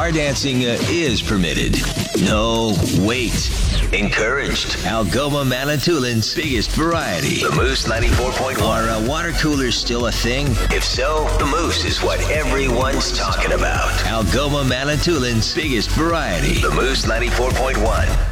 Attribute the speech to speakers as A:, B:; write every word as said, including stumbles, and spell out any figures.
A: bar dancing uh, is permitted. No, wait. Encouraged. Algoma Manitoulин's biggest variety. The Moose ninety-four point one. Are uh, water coolers still a thing? If so, the Moose is what everyone's talking about. Algoma Manitoulин's biggest variety. The Moose ninety-four point one.